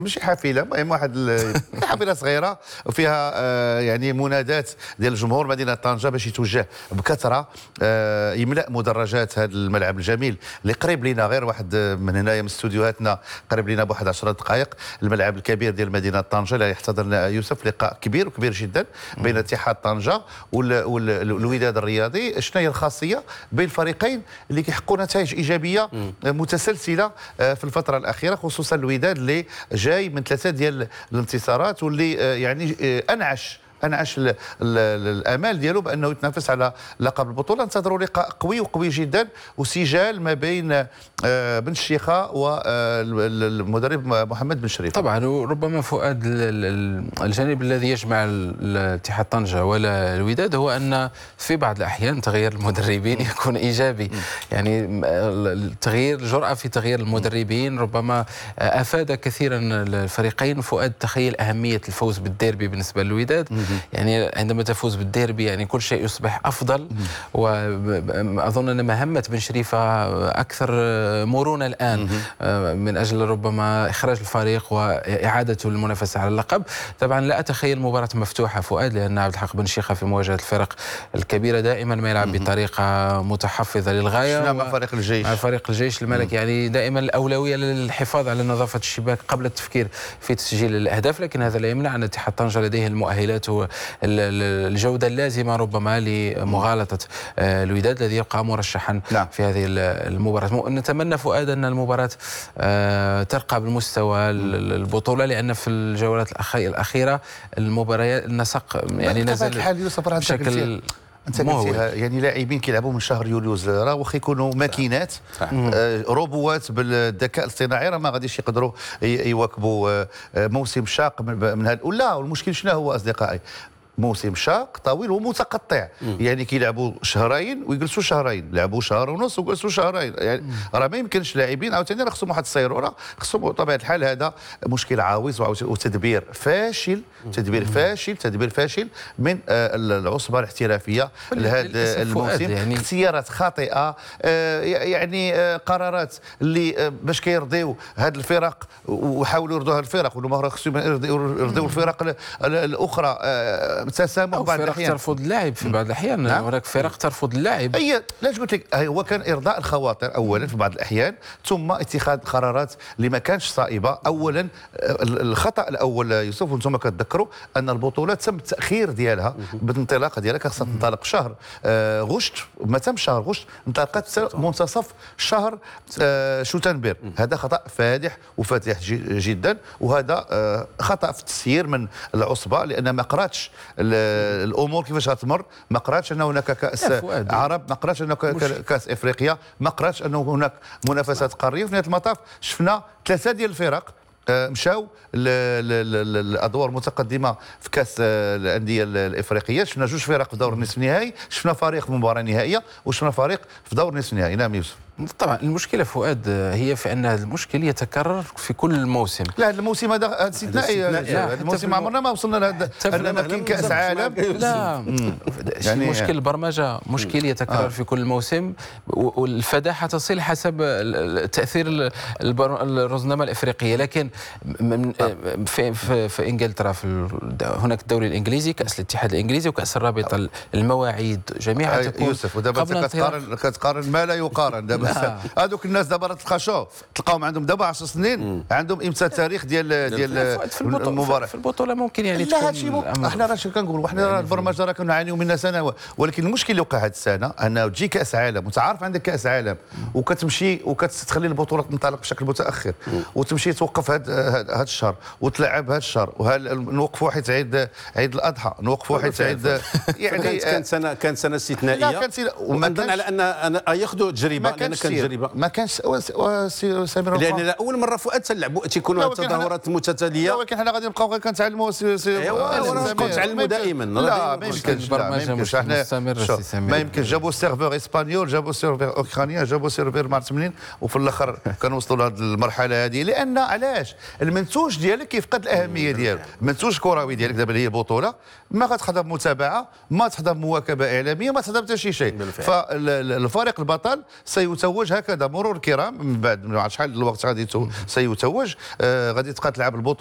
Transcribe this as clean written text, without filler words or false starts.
ماشي حافله، المهم واحد حافله صغيره وفيها يعني منادات ديال جمهور مدينه طنجه باش يتوجه بكثره يملا مدرجات هذا الملعب الجميل اللي قريب لينا، غير واحد من هنايا من استوديوهاتنا قريب لينا بواحد 10 دقائق. الملعب الكبير ديال مدينه طنجه اللي يحتضن يوسف لقاء كبير وكبير جدا بين اتحاد طنجه والوداد الرياضي. شنو هي الخاصيه بين الفريقين اللي كيحققوا نتائج ايجابيه متسلسله في الفتره الاخيره، خصوصا الوداد اللي جاي من 3 ديال الانتصارات واللي يعني انعش الامال ديالو بانه يتنافس على لقب البطوله. ننتظروا لقاء قوي وقوي جدا وسجال ما بين بن الشيخه والمدرب محمد بن شريف. طبعا، وربما فؤاد الجانب الذي يجمع الاتحاد طنجه ولا الوداد هو ان في بعض الاحيان تغيير المدربين يكون ايجابي. يعني الجرأه في تغيير المدربين ربما افاد كثيرا الفريقين. فؤاد تخيل اهميه الفوز بالديربي بالنسبه للوداد. يعني عندما تفوز بالديربي يعني كل شيء يصبح افضل، واظن ان مهمه بن شريفه اكثر مرونه الان من اجل ربما اخراج الفريق واعادته للمنافسه على اللقب. طبعا لا اتخيل مباراه مفتوحه فؤاد، لان عبد الحق بن شيخه في مواجهه الفرق الكبيره دائما ما يلعب بطريقه متحفظه للغايه. مع فريق الجيش، مع فريق الجيش الملكي يعني دائما الاولويه للحفاظ على نظافه الشباك قبل التفكير في تسجيل الاهداف. لكن هذا لا يمنع ان اتحاد طنجه لديه المؤهلات والجوده اللازمه ربما لمغالطه الوداد الذي يبقى مرشحا في هذه المباراه. نتمنى فؤاد ان المباراه ترقى بالمستوى البطوله، لان في الجولات الاخيره المباريات النسق يعني نزل بشكل يعني لاعبين كيلعبوا من شهر يوليوز، راه واخا يكونوا ماكينات روبوات بالذكاء الاصطناعي راه ما غاديش يقدروا يواكبوا موسم شاق من هذا. ولا والمشكل شنو هو اصدقائي؟ موسم شاق طويل ومتقطع. يعني كيلعبوا شهرين ويجلسوا شهرين، لعبوا شهر ونص وجلسوا شهرين. يعني راه ما يمكنش لاعبين عاوتاني راه خصهم واحد الصيروره، خصهم بطبيعه الحال. هذا مشكل عاوز وتدبير فاشل، تدبير فاشل من العصبه الاحترافيه لهذا الموسم. يعني اختيارات خاطئه، يعني قرارات اللي باش كيرضيو هذه الفرق وحاولوا يرضوا الفرق ولا خصهم يرضيو الفرق الاخرى. تسامح بعض الاحيان، ترفض اللاعب في بعض الاحيان. هناك فرق ترفض اللاعب. هي لاش قلت لك هو كان ارضاء الخواطر اولا في بعض الاحيان، ثم اتخاذ قرارات اللي ما كانش صائبه. اولا الخطا الاول يوسف وانتم كتذكروا ان البطوله تم التاخير ديالها بالانطلاقه ديالها، كان خصها تنطلق شهر غشت، ما تمش شهر غشت، انطلقت منتصف شهر شتنبر. هذا خطا فادح وفادح جدا، وهذا خطا في التسيير من العصبه، لان ما قراتش الامور كيفاش غتمر. ما قراتش ان هناك كاس عرب، ما قراتش انه كاس افريقيا، ما قراتش انه هناك منافسات قاريه. في نهايه المطاف شفنا 3 ديال الفرق مشاو الادوار المتقدمه في كاس الانديه الافريقيه. شفنا 2 فرق في دور نصف النهائي، شفنا فريق في مباراه نهائيه، وشفنا فريق في دور نصف النهائي. نعم يوسف. طبعا المشكله فؤاد هي في ان هذا المشكل يتكرر في كل موسم. لا هذا الموسم هذا استثنائي. هذا الموسم عمرنا ما وصلنا لهذا ان كاين كاس عالم. لا يعني مشكل البرمجه مشكل يتكرر في كل موسم، والفداحه تصل حسب تاثير الرزنامه الافريقيه. لكن في انجلترا هناك الدوري الانجليزي، كاس الاتحاد الانجليزي وكاس الرابطه، المواعيد جميعها تكون يوسف. ودابا كتقارن ما لا يقارن. هذوك الناس دابا تلقاهم عندهم دابا 10 سنين عندهم امتى التاريخ ديال المباراه في البطوله. ممكن يعني لا هادشي احنا راه كنقولوا احنا البرمجه راه كنعانيو منها سنوات. ولكن المشكل اللي وقع هذه السنه انه تجي كاس عالم وانت عارف عندك كاس عالم وكتمشي وكتخلي البطوله تنطلق بشكل متاخر، وتمشي توقف هذا الشهر وتلعب هذا الشهر، نوقفوا حيت عيد الاضحى، نوقفوا حيت عيد. يعني كانت سنه استثنائيه، ومن على ان ياخذوا تجربه، لان كانت تجربه ما كانش سمير، لان اول مره فؤاد تلعبوا تيكونوا تظاهرات متتاليه. ولكن حنا غادي نبقاو غير كنتعلموا كنتعلموا دائما. لا ما يمكنش، ما يمكنش. جابوا السيرفور اسبانيول، جابوا سيرفور اوكرانيا، جابوا سيرفور مع 80، وفي الاخر كنوصلوا لهذه المرحله هذه. لان علاش المنتوج ديالك كيفقد الاهميه ديالو. المنتوج الكروي ديالك دابا هي بطوله، ما غتحضر متابعه، ما تحضر مواكبه اعلاميه، ما تحضر حتى شي شيء. فالفريق البطل سيتوج هكذا مرور الكرام من بعد شحال الوقت غادي سيتوج، غادي تبقى تلعب البطوله